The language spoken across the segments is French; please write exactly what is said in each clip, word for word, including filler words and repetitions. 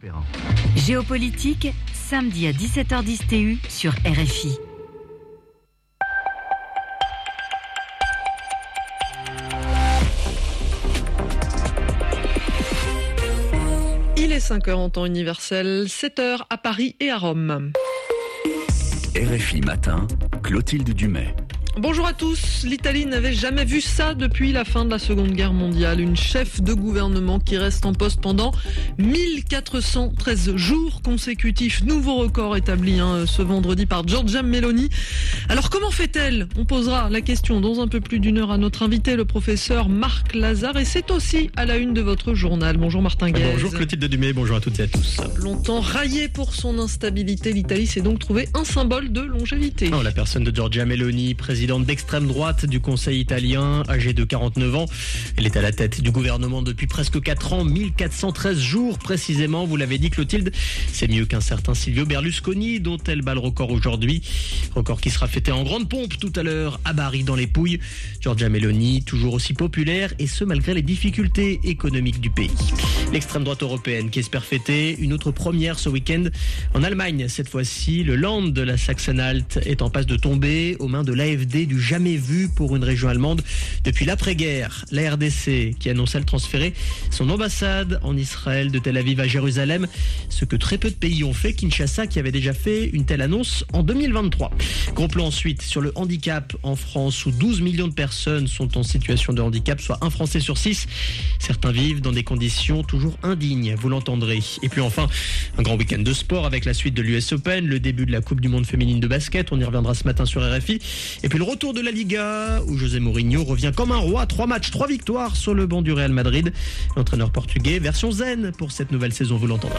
Géopolitique, samedi à dix-sept heures dix T U sur R F I. Il est cinq heures en temps universel, sept heures à Paris et à Rome. R F I Matin, Clotilde Dumais. Bonjour à tous. L'Italie n'avait jamais vu ça depuis la fin de la Seconde Guerre mondiale. Une chef de gouvernement qui reste en poste pendant mille quatre cent treize jours consécutifs. Nouveau record établi hein, ce vendredi par Giorgia Meloni. Alors comment fait-elle ? On posera la question dans un peu plus d'une heure à notre invité, le professeur Marc Lazare. Et c'est aussi à la une de votre journal. Bonjour Martin Guez. Bonjour Clotilde Dumais, bonjour à toutes et à tous. Longtemps raillée pour son instabilité, l'Italie s'est donc trouvée un symbole de longévité. Oh, la personne de Giorgia Meloni, présidente d'extrême droite du Conseil italien, âgée de quarante-neuf ans. Elle est à la tête du gouvernement depuis presque quatre ans, mille quatre cent treize jours précisément. Vous l'avez dit Clotilde, c'est mieux qu'un certain Silvio Berlusconi dont elle bat le record aujourd'hui. Record qui sera fêté en grande pompe tout à l'heure à Bari dans les Pouilles. Giorgia Meloni, toujours aussi populaire et ce malgré les difficultés économiques du pays. L'extrême droite européenne qui espère fêter une autre première ce week-end en Allemagne. Cette fois-ci, le Land de la Sachsen-Anhalt est en passe de tomber aux mains de l'A F D, du jamais vu pour une région allemande depuis l'après-guerre. La R D C qui annonçait le transférer son ambassade en Israël de Tel Aviv à Jérusalem, ce que très peu de pays ont fait. Kinshasa qui avait déjà fait une telle annonce en deux mille vingt-trois. Gros plan ensuite sur le handicap en France où douze millions de personnes sont en situation de handicap, soit un Français sur six. Certains vivent dans des conditions toujours indignes, vous l'entendrez. Et puis enfin, un grand week-end de sport avec la suite de l'U S Open, le début de la Coupe du Monde féminine de basket, on y reviendra ce matin sur R F I. Et puis le retour de la Liga, où José Mourinho revient comme un roi. Trois matchs, trois victoires sur le banc du Real Madrid. L'entraîneur portugais, version zen pour cette nouvelle saison, vous l'entendrez.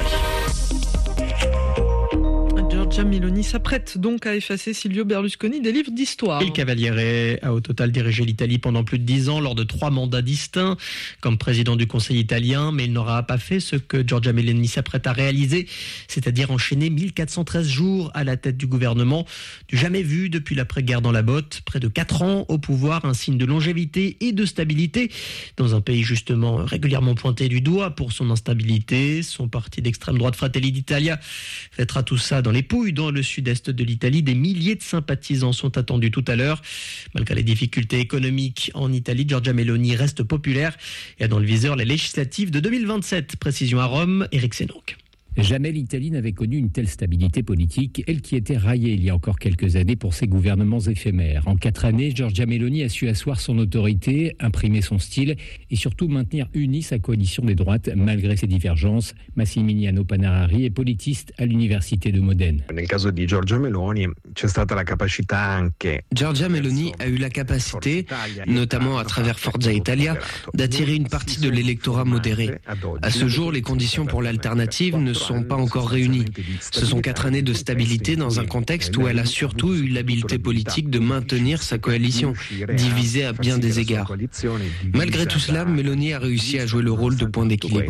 Giorgia Meloni s'apprête donc à effacer Silvio Berlusconi des livres d'histoire. Il Cavaliere a au total dirigé l'Italie pendant plus de dix ans lors de trois mandats distincts comme président du Conseil italien, mais il n'aura pas fait ce que Giorgia Meloni s'apprête à réaliser, c'est-à-dire enchaîner mille quatre cent treize jours à la tête du gouvernement, du jamais vu depuis l'après-guerre dans la botte, près de quatre ans au pouvoir, un signe de longévité et de stabilité dans un pays justement régulièrement pointé du doigt pour son instabilité. Son parti d'extrême droite Fratelli d'Italia fêtera tout ça dans les Pouilles, dans le sud-est de l'Italie. Des milliers de sympathisants sont attendus tout à l'heure. Malgré les difficultés économiques en Italie, Giorgia Meloni reste populaire et a dans le viseur les législatives de deux mille vingt-sept. Précision à Rome, Éric Sénanque. Jamais l'Italie n'avait connu une telle stabilité politique, elle qui était raillée il y a encore quelques années pour ses gouvernements éphémères. En quatre années, Giorgia Meloni a su asseoir son autorité, imprimer son style et surtout maintenir unie sa coalition des droites malgré ses divergences. Massimiliano Panarari est politiste à l'université de Modène. Giorgia Meloni a eu la capacité, notamment à travers Forza Italia, d'attirer une partie de l'électorat modéré. À ce jour, les conditions pour l'alternative ne sont pas encore réunies. Ce sont quatre années de stabilité dans un contexte où elle a surtout eu l'habileté politique de maintenir sa coalition, divisée à bien des égards. Malgré tout cela, Meloni a réussi à jouer le rôle de point d'équilibre.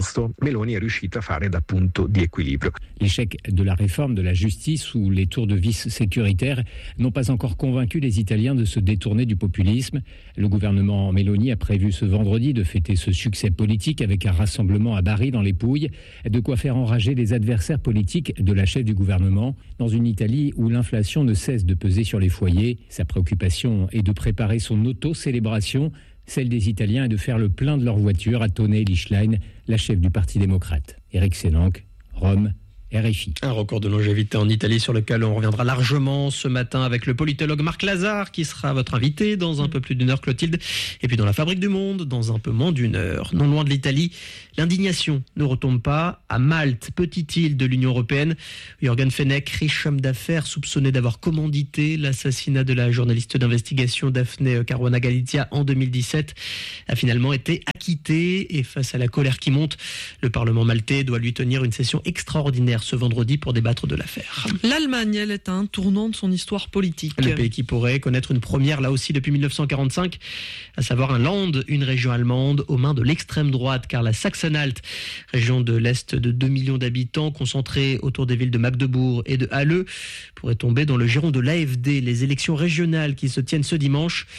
L'échec de la réforme de la justice ou les tours de vis sécuritaires n'ont pas encore convaincu les Italiens de se détourner du populisme. Le gouvernement Meloni a prévu ce vendredi de fêter ce succès politique avec un rassemblement à Bari dans les Pouilles, de quoi faire enrager les adversaires politiques de la chef du gouvernement. Dans une Italie où l'inflation ne cesse de peser sur les foyers, sa préoccupation est de préparer son auto-célébration. Celle des Italiens est de faire le plein de leur voiture, a tonné Lichlein, la chef du Parti démocrate. Éric Sénanque, Rome, R F I. Un record de longévité en Italie sur lequel on reviendra largement ce matin avec le politologue Marc Lazare qui sera votre invité dans un peu plus d'une heure, Clotilde. Et puis dans la Fabrique du Monde, dans un peu moins d'une heure. Non loin de l'Italie, l'indignation ne retombe pas. À Malte, petite île de l'Union européenne, Jürgen Fenech, riche homme d'affaires soupçonné d'avoir commandité l'assassinat de la journaliste d'investigation Daphne Caruana Galizia en deux mille dix-sept, a finalement été acquitté. Et face à la colère qui monte, le Parlement maltais doit lui tenir une session extraordinaire ce vendredi pour débattre de l'affaire. L'Allemagne, elle, est à un tournant de son histoire politique. Le pays qui pourrait connaître une première, là aussi, depuis mille neuf cent quarante-cinq, à savoir un Land, une région allemande aux mains de l'extrême droite, car la Sachsen-Anhalt, région de l'Est de deux millions d'habitants, concentrée autour des villes de Magdebourg et de Halle, pourrait tomber dans le giron de l'A F D. Les élections régionales qui se tiennent ce dimanche,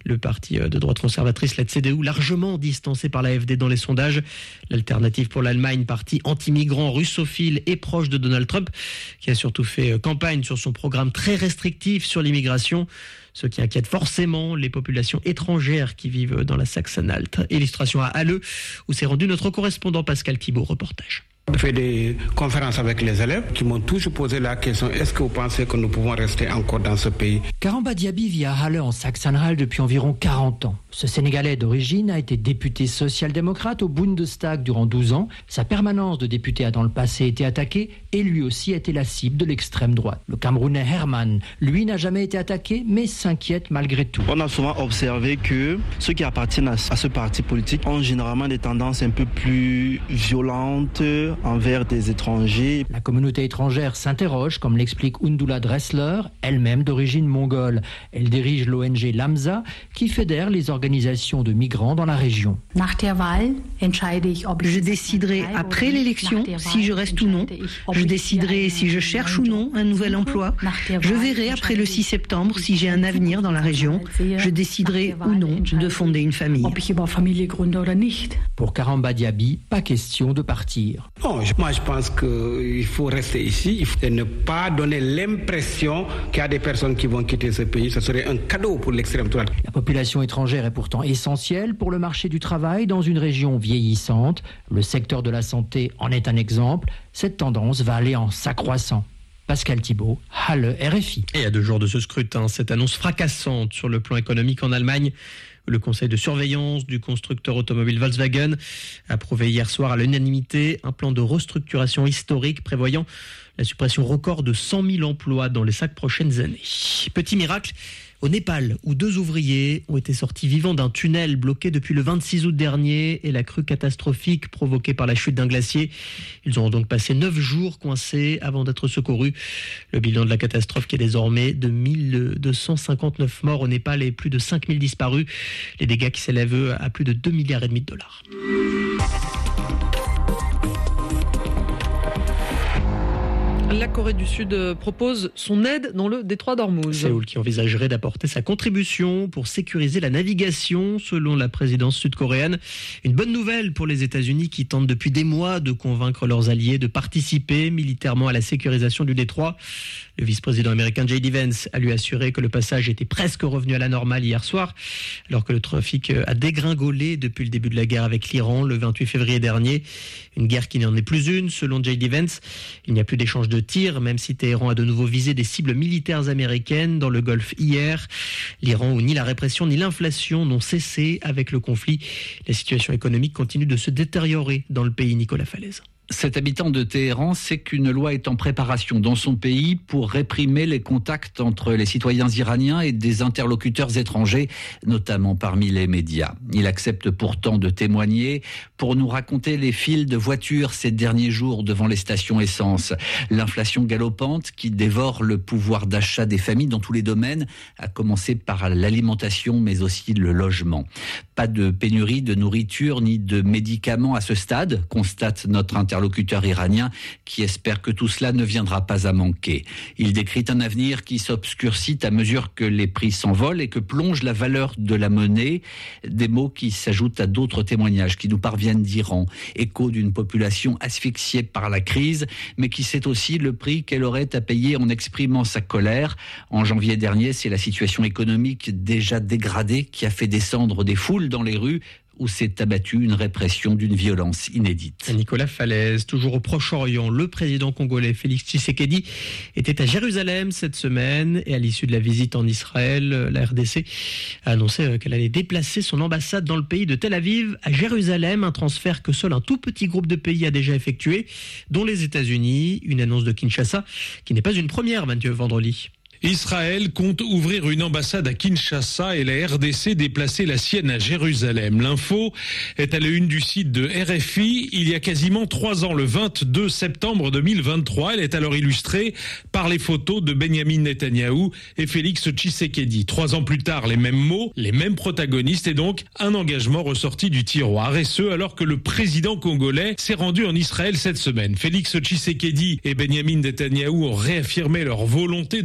Le parti de droite conservatrice, la C D U, largement distancé par l'A F D dans les sondages. L'Alternative pour l'Allemagne, parti anti-migrant, russophile et proche de Donald Trump, qui a surtout fait campagne sur son programme très restrictif sur l'immigration, ce qui inquiète forcément les populations étrangères qui vivent dans la Saxe-Anhalt. Illustration à Halle, où s'est rendu notre correspondant Pascal Thibault. Reportage. J'ai fait des conférences avec les élèves qui m'ont toujours posé la question, est-ce que vous pensez que nous pouvons rester encore dans ce pays? Karamba Diaby vit à Halle en Saxe-Anhalt depuis environ quarante ans. Ce Sénégalais d'origine a été député social-démocrate au Bundestag durant douze ans. Sa permanence de député a dans le passé été attaquée et lui aussi a été la cible de l'extrême droite. Le Camerounais Herman, lui, n'a jamais été attaqué mais s'inquiète malgré tout. On a souvent observé que ceux qui appartiennent à ce parti politique ont généralement des tendances un peu plus violentes envers des étrangers. La communauté étrangère s'interroge, comme l'explique Undula Dressler, elle-même d'origine mongole. Elle dirige l'O N G Lamza, qui fédère les organisations de migrants dans la région. Je déciderai après l'élection si je reste ou non. Je déciderai si je cherche ou non un nouvel emploi. Je verrai après le six septembre si j'ai un avenir dans la région. Je déciderai ou non de fonder une famille. Pour Karamba Diaby, pas question de partir. Non, moi je pense qu'il faut rester ici, il faut ne pas donner l'impression qu'il y a des personnes qui vont quitter ce pays. Ce serait un cadeau pour l'extrême droite. La population étrangère est pourtant essentielle pour le marché du travail dans une région vieillissante. Le secteur de la santé en est un exemple. Cette tendance va aller en s'accroissant. Pascal Thibault, Halle, R F I. Et à deux jours de ce scrutin, cette annonce fracassante sur le plan économique en Allemagne. Le conseil de surveillance du constructeur automobile Volkswagen a approuvé hier soir à l'unanimité un plan de restructuration historique prévoyant la suppression record de cent mille emplois dans les cinq prochaines années. Petit miracle au Népal, où deux ouvriers ont été sortis vivants d'un tunnel bloqué depuis le vingt-six août dernier et la crue catastrophique provoquée par la chute d'un glacier. Ils ont donc passé neuf jours coincés avant d'être secourus. Le bilan de la catastrophe qui est désormais de mille deux cent cinquante-neuf morts au Népal et plus de cinq mille disparus. Les dégâts qui s'élèvent à plus de deux milliards et demi de dollars. La Corée du Sud propose son aide dans le détroit d'Ormuz. Séoul qui envisagerait d'apporter sa contribution pour sécuriser la navigation selon la présidence sud-coréenne. Une bonne nouvelle pour les États-Unis qui tentent depuis des mois de convaincre leurs alliés de participer militairement à la sécurisation du détroit. Le vice-président américain J D Vance a lui assuré que le passage était presque revenu à la normale hier soir, alors que le trafic a dégringolé depuis le début de la guerre avec l'Iran le vingt-huit février dernier. Une guerre qui n'en est plus une, selon J D Vance. Il n'y a plus d'échange de tirs, même si Téhéran a de nouveau visé des cibles militaires américaines dans le Golfe hier. L'Iran où ni la répression ni l'inflation n'ont cessé avec le conflit. La situation économique continue de se détériorer dans le pays. Nicolas Falaise. Cet habitant de Téhéran sait qu'une loi est en préparation dans son pays pour réprimer les contacts entre les citoyens iraniens et des interlocuteurs étrangers, notamment parmi les médias. Il accepte pourtant de témoigner pour nous raconter les files de voitures ces derniers jours devant les stations essence. L'inflation galopante qui dévore le pouvoir d'achat des familles dans tous les domaines, à commencer par l'alimentation mais aussi le logement. Pas de pénurie de nourriture ni de médicaments à ce stade, constate notre interlocuteur iranien qui espère que tout cela ne viendra pas à manquer. Il décrit un avenir qui s'obscurcit à mesure que les prix s'envolent et que plonge la valeur de la monnaie. Des mots qui s'ajoutent à d'autres témoignages qui nous parviennent d'Iran. Écho d'une population asphyxiée par la crise, mais qui sait aussi le prix qu'elle aurait à payer en exprimant sa colère. En janvier dernier, c'est la situation économique déjà dégradée qui a fait descendre des foules dans les rues où s'est abattue une répression d'une violence inédite. Nicolas Falaise, toujours au Proche-Orient, le président congolais Félix Tshisekedi était à Jérusalem cette semaine et à l'issue de la visite en Israël, la R D C a annoncé qu'elle allait déplacer son ambassade dans le pays de Tel Aviv à Jérusalem, un transfert que seul un tout petit groupe de pays a déjà effectué, dont les États-Unis, une annonce de Kinshasa qui n'est pas une première, Mathieu Vendredi. Israël compte ouvrir une ambassade à Kinshasa et la R D C déplacer la sienne à Jérusalem. L'info est à la une du site de R F I. Il y a quasiment trois ans, le vingt-deux septembre deux mille vingt-trois, elle est alors illustrée par les photos de Benyamin Netanyahou et Félix Tshisekedi. Trois ans plus tard, les mêmes mots, les mêmes protagonistes et donc un engagement ressorti du tiroir. Et ce, alors que le président congolais s'est rendu en Israël cette semaine. Félix Tshisekedi et Benyamin Netanyahou ont réaffirmé leur volonté de construire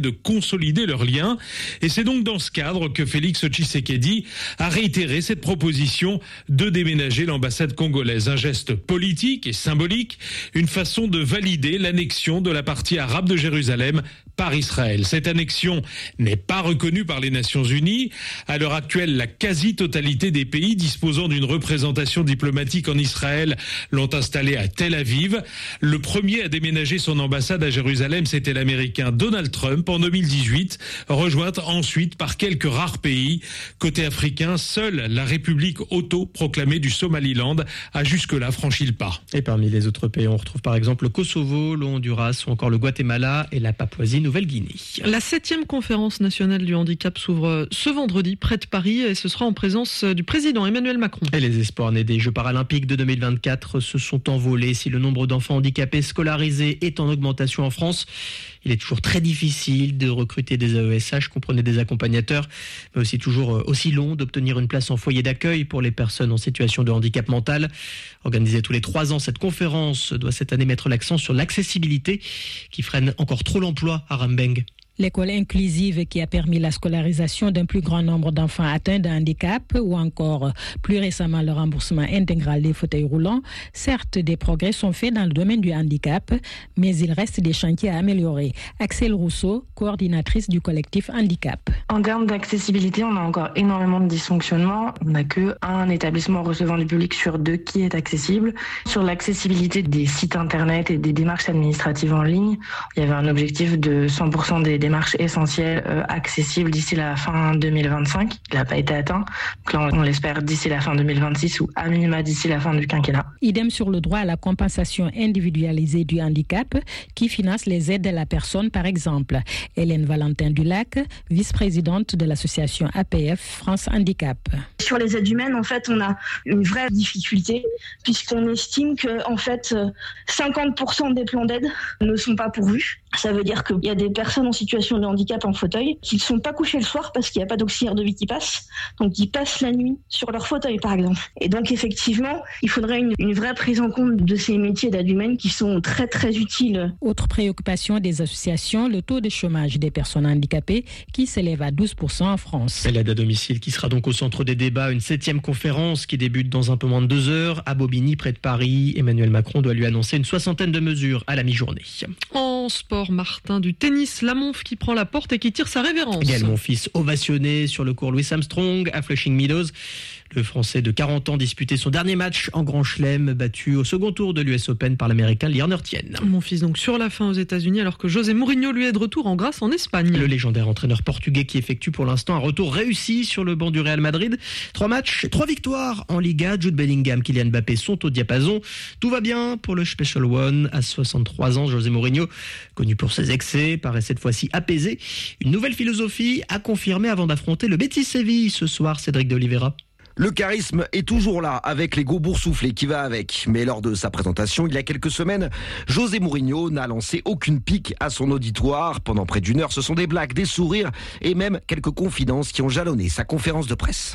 consolider leurs liens. Et c'est donc dans ce cadre que Félix Tshisekedi a réitéré cette proposition de déménager l'ambassade congolaise. Un geste politique et symbolique, une façon de valider l'annexion de la partie arabe de Jérusalem par Israël. Cette annexion n'est pas reconnue par les Nations Unies. À l'heure actuelle, la quasi-totalité des pays disposant d'une représentation diplomatique en Israël l'ont installée à Tel Aviv. Le premier à déménager son ambassade à Jérusalem, c'était l'Américain Donald Trump en deux mille dix-huit, rejointe ensuite par quelques rares pays. Côté africain, seule la République auto-proclamée du Somaliland a jusque-là franchi le pas. Et parmi les autres pays, on retrouve par exemple le Kosovo, le Honduras ou encore le Guatemala et la Papouasie-Nouvelle-Guinée. La septième conférence nationale du handicap s'ouvre ce vendredi près de Paris et ce sera en présence du président Emmanuel Macron. Et les espoirs nés des Jeux paralympiques de deux mille vingt-quatre se sont envolés. Si le nombre d'enfants handicapés scolarisés est en augmentation en France, il est toujours très difficile de recruter des A E S H, comprenez des accompagnateurs, mais aussi toujours aussi long d'obtenir une place en foyer d'accueil pour les personnes en situation de handicap mental. Organisée tous les trois ans, cette conférence doit cette année mettre l'accent sur l'accessibilité qui freine encore trop l'emploi à Rambeng. L'école inclusive qui a permis la scolarisation d'un plus grand nombre d'enfants atteints d'un handicap ou encore plus récemment le remboursement intégral des fauteuils roulants. Certes, des progrès sont faits dans le domaine du handicap, mais il reste des chantiers à améliorer. Axel Rousseau, coordinatrice du collectif Handicap. En termes d'accessibilité, on a encore énormément de dysfonctionnements. On n'a qu'un établissement recevant du public sur deux qui est accessible. Sur l'accessibilité des sites internet et des démarches administratives en ligne, il y avait un objectif de cent pour cent des démarches essentielles euh, accessibles d'ici la fin deux mille vingt-cinq. Il n'a pas été atteint. Donc là, on, on l'espère d'ici la fin deux mille vingt-six ou à minima d'ici la fin du quinquennat. Idem sur le droit à la compensation individualisée du handicap qui finance les aides à la personne, par exemple. Hélène Valentin-Dulac, vice-présidente de l'association A P F France Handicap. Sur les aides humaines, en fait, on a une vraie difficulté puisqu'on estime que, en fait, cinquante pour cent des plans d'aide ne sont pas pourvus. Ça veut dire qu'il y a des personnes en situation de handicap en fauteuil qui ne sont pas couchées le soir parce qu'il n'y a pas d'auxiliaire de vie qui passe. Donc, ils passent la nuit sur leur fauteuil, par exemple. Et donc, effectivement, il faudrait une, une vraie prise en compte de ces métiers d'aide humaine qui sont très, très utiles. Autre préoccupation des associations, le taux de chômage des personnes handicapées qui s'élève à douze pour cent en France. Et l'aide à domicile qui sera donc au centre des débats. Une septième conférence qui débute dans un peu moins de deux heures à Bobigny, près de Paris. Emmanuel Macron doit lui annoncer une soixantaine de mesures à la mi-journée. En sport, Martin, du tennis, la Monf qui prend la porte et qui tire sa révérence. Gaël Monfils ovationné sur le cours Louis Armstrong à Flushing Meadows. Le Français de quarante ans disputait son dernier match en Grand Chelem, battu au second tour de l'U S Open par l'Américain Leonard Tien. Mon fils donc sur la fin aux États-Unis alors que José Mourinho lui est de retour en grâce en Espagne. Le légendaire entraîneur portugais qui effectue pour l'instant un retour réussi sur le banc du Real Madrid. Trois matchs, trois victoires en Liga. Jude Bellingham, Kylian Mbappé sont au diapason. Tout va bien pour le Special One. À soixante-trois ans, José Mourinho, connu pour ses excès, paraît cette fois-ci apaisé. Une nouvelle philosophie à confirmer avant d'affronter le Betis Séville ce soir, Cédric de Oliveira. Le charisme est toujours là, avec l'ego boursouflé qui va avec. Mais lors de sa présentation, il y a quelques semaines, José Mourinho n'a lancé aucune pique à son auditoire. Pendant près d'une heure, ce sont des blagues, des sourires et même quelques confidences qui ont jalonné sa conférence de presse.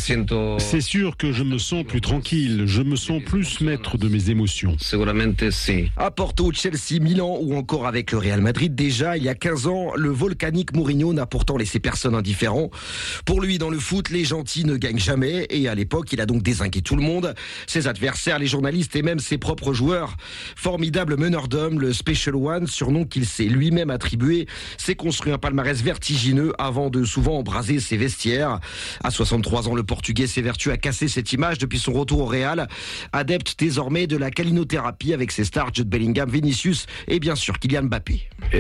C'est sûr que je me sens plus tranquille, je me sens plus maître de mes émotions. À Porto, Chelsea, Milan ou encore avec le Real Madrid, déjà il y a quinze ans, le volcanique Mourinho n'a pourtant laissé personne indifférent. Pour lui, dans le foot, les gentils ne gagnent jamais. Et à l'époque, il a donc dézingué tout le monde, ses adversaires, les journalistes et même ses propres joueurs. Formidable meneur d'hommes, le Special One, surnom qu'il s'est lui-même attribué, s'est construit un palmarès vertigineux avant de souvent embraser ses vestiaires. À soixante-trois ans, le Portugais s'évertue à casser cette image depuis son retour au Real. Adepte désormais de la calinothérapie avec ses stars Jude Bellingham, Vinicius et bien sûr Kylian Mbappé.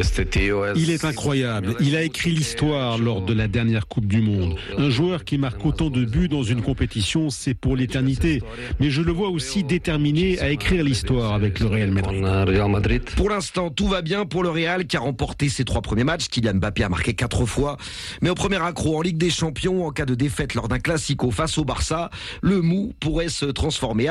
Il est incroyable. Il a écrit l'histoire lors de la dernière Coupe du Monde. Un joueur qui marque autant de buts dans une compétition, c'est pour l'éternité. Mais je le vois aussi déterminé à écrire l'histoire avec le Real Madrid. Pour l'instant, tout va bien pour le Real qui a remporté ses trois premiers matchs. Kylian Mbappé a marqué quatre fois. Mais au premier accro en Ligue des Champions, en cas de défaite lors d'un classico face au Barça, le mou pourrait se transformer